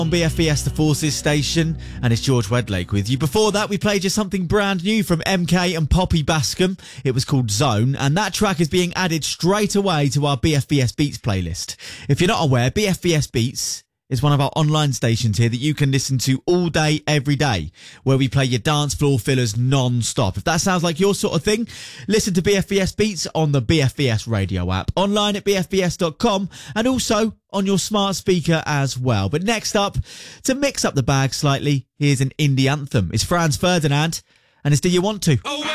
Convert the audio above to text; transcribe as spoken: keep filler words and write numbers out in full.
On B F B S The Forces station, and it's George Wedlake with you. Before that, we played you something brand new from M K and Poppy Bascom. It was called Zone, and that track is being added straight away to our B F B S Beats playlist. If you're not aware, B F B S Beats is one of our online stations here that you can listen to all day, every day, where we play your dance floor fillers non-stop. If that sounds like your sort of thing, listen to B F B S Beats on the B F B S radio app, online at b f b s dot com, and also on your smart speaker as well. But next up, to mix up the bag slightly, here's an indie anthem. It's Franz Ferdinand, and it's Do You Want To? Oh,